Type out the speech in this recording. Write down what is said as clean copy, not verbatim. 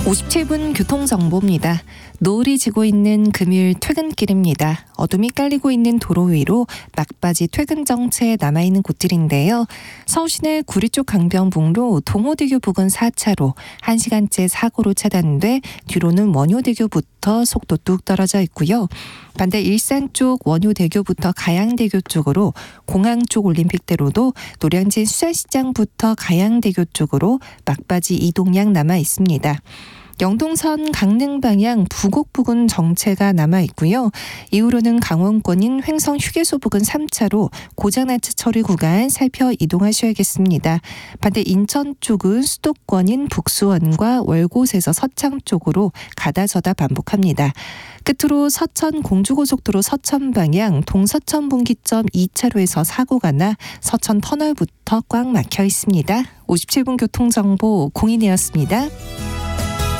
57분 교통정보입니다. 노을이 지고 있는 금요일 퇴근길입니다. 어둠이 깔리고 있는 도로 위로 막바지 퇴근 정체에 남아있는 곳들인데요. 서울시내 구리 쪽 강변북로 동호대교 부근 4차로 1시간째 사고로 차단돼 뒤로는 원효대교부터 속도 뚝 떨어져 있고요. 반대 일산 쪽 원효대교부터 가양대교 쪽으로 공항 쪽 올림픽대로도 노량진 수산시장부터 가양대교 쪽으로 막바지 이동량 남아 있습니다. 영동선 강릉 방향 부곡 부근 정체가 남아 있고요. 이후로는 강원권인 횡성 휴게소 부근 3차로 고장난 차 처리 구간 살펴 이동하셔야겠습니다. 반대 인천 쪽은 수도권인 북수원과 월곶에서 서창 쪽으로 가다서다 반복합니다. 끝으로 서천 공주고속도로 서천 방향 동서천 분기점 2차로에서 사고가 나 서천 터널부터 꽉 막혀 있습니다. 57분 교통정보 공인이었습니다.